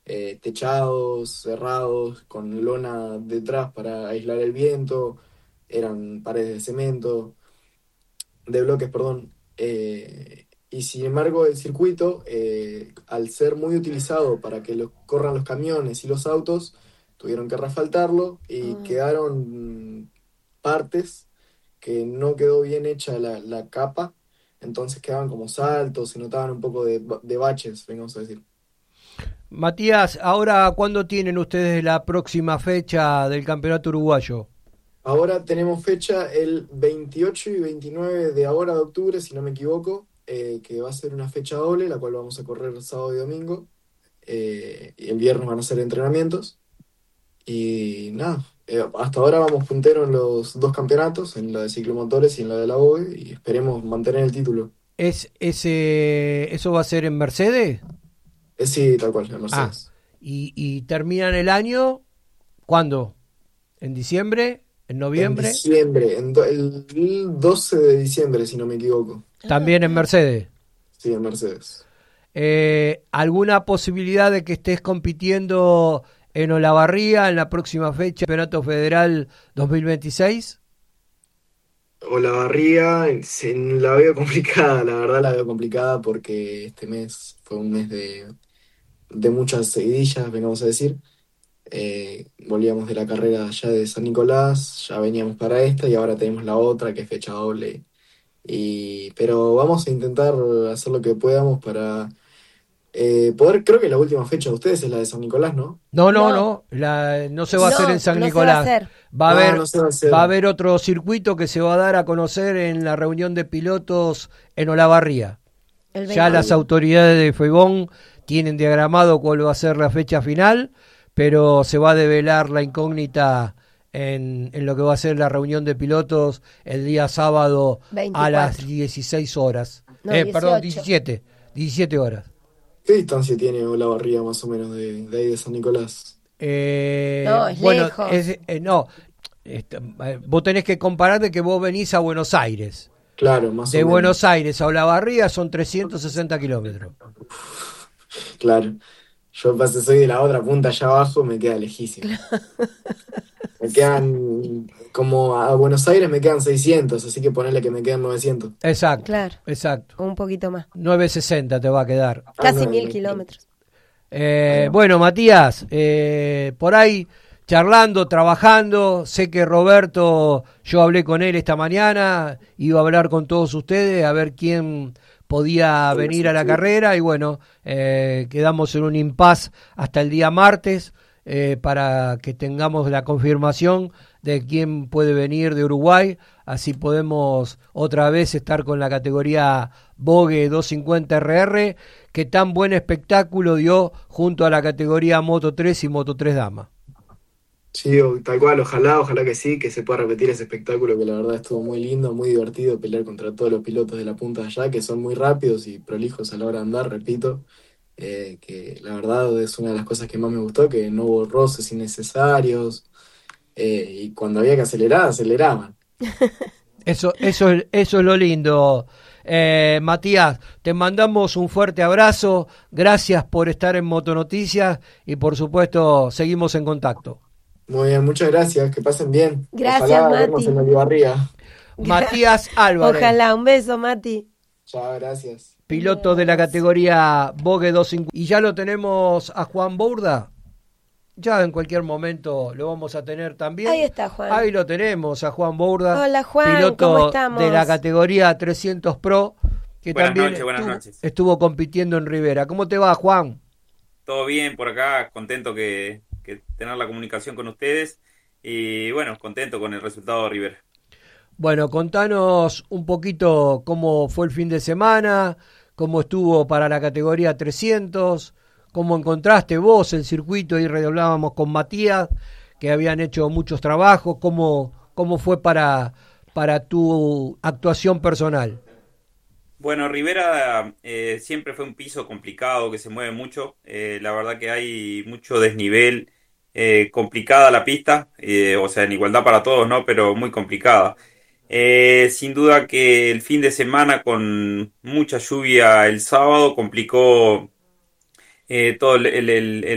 techados, cerrados, con lona detrás para aislar el viento, eran paredes de cemento, de bloques, perdón. Y sin embargo, el circuito, al ser muy utilizado para que corran los camiones y los autos, tuvieron que refaltarlo y Ah, quedaron partes que no quedó bien hecha la capa, entonces quedaban como saltos, se notaban un poco de baches, vengamos a decir. Matías, ahora, ¿cuándo tienen ustedes la próxima fecha del Campeonato Uruguayo? Ahora tenemos fecha el 28 y 29 de ahora de octubre, si no me equivoco, que va a ser una fecha doble, la cual vamos a correr sábado y domingo. Y el viernes van a ser entrenamientos. Y nada, hasta ahora vamos punteros en los dos campeonatos, en la de ciclomotores y en la de la OE, y esperemos mantener el título. ¿Eso va a ser en Mercedes? Sí, tal cual, en Ah, Mercedes. y terminan el año, ¿cuándo? ¿En diciembre? ¿En En noviembre? diciembre, el 12 de diciembre, si no me equivoco. También en claro. Mercedes. Sí, en Mercedes. ¿Alguna posibilidad de que estés compitiendo en Olavarría en la próxima fecha del Campeonato Federal 2026? Olavarría, la veo complicada, la verdad la veo complicada porque este mes fue un mes de muchas seguidillas, vengamos a decir. Volvíamos de la carrera ya de San Nicolás, ya veníamos para esta y ahora tenemos la otra que es fecha doble. Pero vamos a intentar hacer lo que podamos para poder, creo que la última fecha de ustedes es la de San Nicolás, ¿no? No, no, No, no. No se va a hacer en no, San no se va a Nicolás. hacer. Va a Ah, haber, no se va a va a hacer. haber otro circuito que se va a dar a conocer en la reunión de pilotos en Olavarría. El Ya 20. las Ahí. autoridades de FEBON tienen diagramado cuál va a ser la fecha final, pero se va a develar la incógnita en lo que va a ser la reunión de pilotos el día sábado a las 24. 16 horas. No, Perdón, 18. 17 horas. ¿Qué distancia tiene Olavarría más o menos de ahí de San Nicolás? No, es Bueno, lejos. no, vos tenés que comparar de que vos venís a Buenos Aires. Claro, más o De Buenos menos. Aires a Olavarría son 360 kilómetros. Claro. Yo pasé, soy de la otra punta allá abajo, me queda lejísimo. Me Sí, quedan, como a Buenos Aires me quedan 600, así que ponerle que me quedan 900. Exacto, claro. exacto. Un poquito más. 960 te va a quedar. Ah, Casi no, 1000 kilómetros. ahí va. Bueno, Matías, por ahí charlando, trabajando, sé que Roberto, yo hablé con él esta mañana, iba a hablar con todos ustedes a ver quién podía venir a la Sí. carrera y bueno, quedamos en un impasse hasta el día martes para que tengamos la confirmación de quién puede venir de Uruguay, así podemos otra vez estar con la categoría Vogue 250RR, que tan buen espectáculo dio junto a la categoría Moto 3 y Moto 3 Dama. Sí, tal cual, ojalá que sí, que se pueda repetir ese espectáculo que la verdad estuvo muy lindo, muy divertido pelear contra todos los pilotos de la punta de allá, que son muy rápidos y prolijos a la hora de andar, repito, que la verdad es una de las cosas que más me gustó, que no hubo roces innecesarios, y cuando había que acelerar, aceleraban. Eso es lo lindo. Matías, te mandamos un fuerte abrazo, gracias por estar en Motonoticias y por supuesto seguimos en contacto. Muy bien, muchas gracias, que pasen bien. Gracias, Ojalá vernos en Mati. Olivarría. Matías Álvarez, Ojalá. Un beso, Mati. Chao, gracias. piloto de la Adiós. categoría Vogue 250. Y ya lo tenemos a Juan Bourda. Ya en cualquier momento lo vamos a tener Ahí también. está, Juan. Ahí lo tenemos a Juan Bourda, Hola, Juan. ¿Cómo piloto de la estamos? categoría 300 Pro, que Buenas también noches, buenas noches. estuvo compitiendo en Rivera. ¿Cómo te va, Juan? Todo bien por acá, contento que tener la comunicación con ustedes y bueno, contento con el resultado de River. Bueno, contanos un poquito cómo fue el fin de semana, cómo estuvo para la categoría 300, cómo encontraste vos el circuito. Y redoblábamos con Matías, que habían hecho muchos trabajos, cómo fue para tu actuación personal. Bueno, Rivera siempre fue un piso complicado que se mueve mucho. La verdad que hay mucho desnivel, complicada la pista, o sea, en igualdad para todos, ¿no? Pero muy complicada. Sin duda que el fin de semana con mucha lluvia el sábado complicó todo el